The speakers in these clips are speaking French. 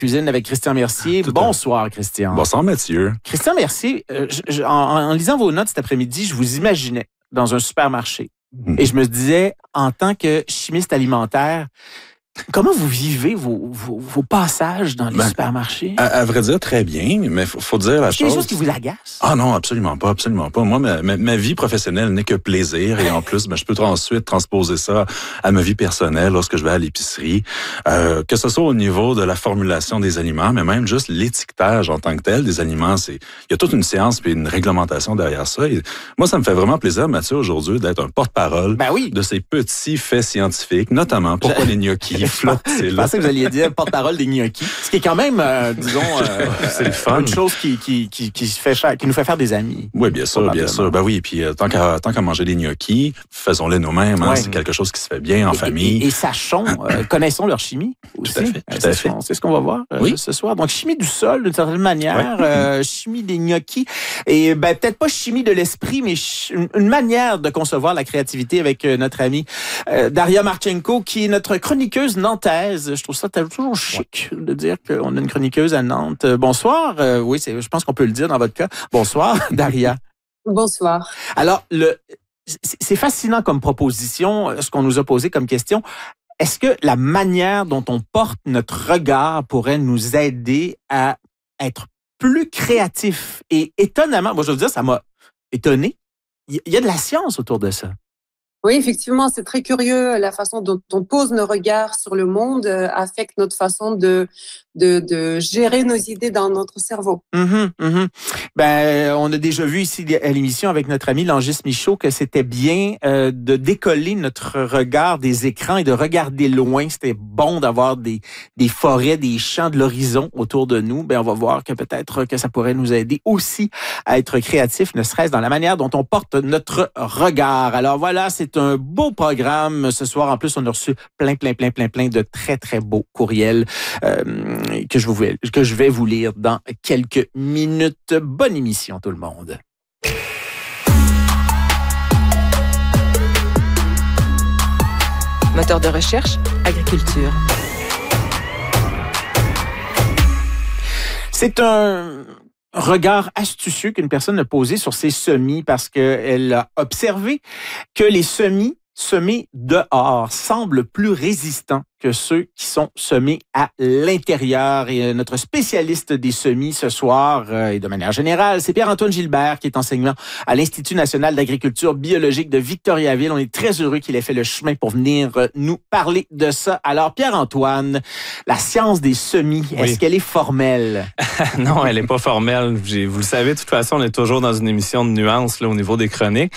Cuisine avec Christian Mercier. Bonsoir, Christian. Bonsoir, Mathieu. Christian Mercier, en lisant vos notes cet après-midi, je vous imaginais dans un supermarché. Et je me disais, en tant que chimiste alimentaire, comment vous vivez vos passages dans les supermarchés? À vrai dire, très bien, mais faut dire la chose. Est-ce qu'il y a des choses qui vous agacent? Ah non, absolument pas. Moi, ma vie professionnelle n'est que plaisir et en plus, je peux ensuite transposer ça à ma vie personnelle lorsque je vais à l'épicerie. Que ce soit au niveau de la formulation des aliments, mais même juste l'étiquetage en tant que tel des aliments, il y a toute une science puis une réglementation derrière ça. Et moi, ça me fait vraiment plaisir, Mathieu, aujourd'hui, d'être un porte-parole de ces petits faits scientifiques, notamment pourquoi les gnocchis. Je pensais que vous alliez dire porte-parole des gnocchis, ce qui est quand même, disons, c'est le fun. Une chose qui nous fait faire des amis. Oui, bien sûr. Ben oui, puis tant qu'à manger des gnocchis, faisons-les nous-mêmes. Hein, c'est quelque chose qui se fait bien en famille. Et sachons, connaissons leur chimie aussi. Tout à fait. C'est ce qu'on va voir ce soir. Donc, chimie du sol, d'une certaine manière, chimie des gnocchis, et peut-être pas chimie de l'esprit, mais une manière de concevoir la créativité avec notre amie Daria Marchenko, qui est notre chroniqueuse nantaise. Je trouve ça toujours chic de dire qu'on a une chroniqueuse à Nantes. Bonsoir. Oui, je pense qu'on peut le dire dans votre cas. Bonsoir, Daria. Bonsoir. Alors, c'est fascinant comme proposition, ce qu'on nous a posé comme question. Est-ce que la manière dont on porte notre regard pourrait nous aider à être plus créatifs? Et étonnamment, moi je veux dire, ça m'a étonné. Il y a de la science autour de ça. Oui, effectivement, c'est très curieux. La façon dont on pose nos regards sur le monde affecte notre façon de gérer nos idées dans notre cerveau. On a déjà vu ici à l'émission avec notre ami Langis Michaud que c'était bien de décoller notre regard des écrans et de regarder loin. C'était bon d'avoir des forêts, des champs, de l'horizon autour de nous. On va voir que peut-être que ça pourrait nous aider aussi à être créatifs, ne serait-ce dans la manière dont on porte notre regard. Alors voilà, c'est un beau programme ce soir. En plus, on a reçu plein de très, très beaux courriels que je vais vous lire dans quelques minutes. Bonne émission, tout le monde. Moteur de recherche, agriculture. C'est un regard astucieux qu'une personne a posé sur ses semis parce qu'elle a observé que les semis semés dehors semblent plus résistants que ceux qui sont semés à l'intérieur. Et notre spécialiste des semis ce soir, et de manière générale, c'est Pierre-Antoine Gilbert, qui est enseignant à l'Institut national d'agriculture biologique de Victoriaville. On est très heureux qu'il ait fait le chemin pour venir nous parler de ça. Alors, Pierre-Antoine, la science des semis, est-ce qu'elle est formelle? Non, elle n'est pas formelle. Vous le savez, de toute façon, on est toujours dans une émission de nuances là, au niveau des chroniques.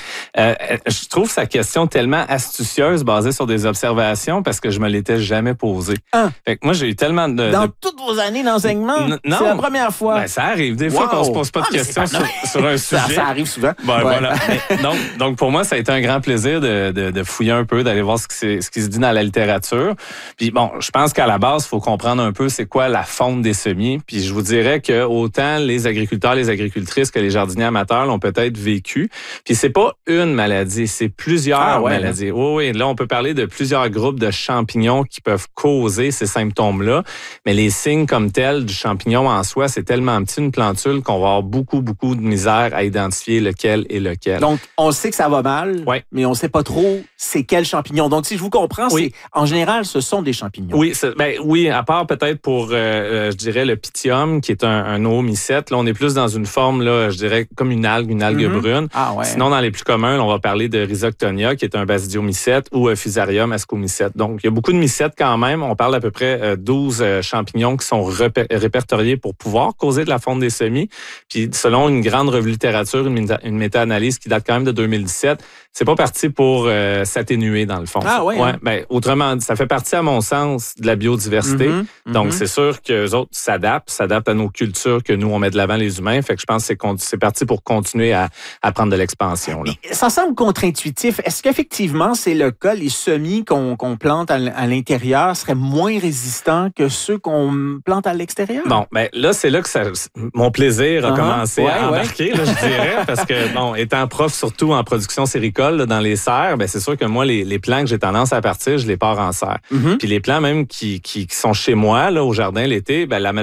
Je trouve sa question tellement astucieuse, basée sur des observations, parce que je me l'étais jamais posé. Fait que moi, j'ai eu tellement de... Dans toutes vos années d'enseignement, c'est la première fois. Ça arrive. Des fois qu'on se pose pas de questions sur un sujet. Ça arrive souvent. Voilà. Donc, pour moi, ça a été un grand plaisir de fouiller un peu, d'aller voir ce qui se dit dans la littérature. Puis je pense qu'à la base, il faut comprendre un peu c'est quoi la fonte des semis. Puis je vous dirais que autant les agriculteurs, les agricultrices que les jardiniers amateurs l'ont peut-être vécu. Puis c'est pas une maladie, c'est plusieurs maladies. Oui, là, on peut parler de plusieurs groupes de champignons qui peuvent causer ces symptômes-là. Mais les signes comme tels du champignon en soi, c'est tellement petit une plantule qu'on va avoir beaucoup de misère à identifier lequel est lequel. Donc, on sait que ça va mal, mais on ne sait pas trop c'est quel champignon. Donc, si je vous comprends, en général, ce sont des champignons. Oui, à part peut-être pour, je dirais, le pythium, qui est un oomycète. Là, on est plus dans une forme, là, je dirais, comme une algue brune. Sinon, dans les plus communs, là, on va parler de Rhizoctonia, qui est un basidiomycète, ou Fusarium ascomycète. Donc, il y a beaucoup de mycètes quand même. On parle d'à peu près 12 champignons qui sont répertoriés pour pouvoir causer de la fonte des semis. Puis, selon une grande revue littérature, une méta-analyse qui date quand même de 2017, c'est pas parti pour s'atténuer, dans le fond. Autrement dit, ça fait partie, à mon sens, de la biodiversité. Donc, c'est sûr qu'eux autres s'adaptent à nos cultures que nous, on met de l'avant les humains. Fait que je pense que c'est parti pour continuer à prendre de l'expansion. Là. Ça semble contre-intuitif. Est-ce qu'effectivement, c'est le cas, les semis qu'on plante à l'intérieur l'intérieur seraient moins résistants que ceux qu'on plante à l'extérieur? Bon, ben là, c'est là que mon plaisir a commencé à embarquer, là, je dirais, parce que, bon, étant prof surtout en production séricole là, dans les serres, ben c'est sûr que moi, les plants que j'ai tendance à partir, je les pars en serre. Puis les plants même qui sont chez moi, là, au jardin l'été, ben la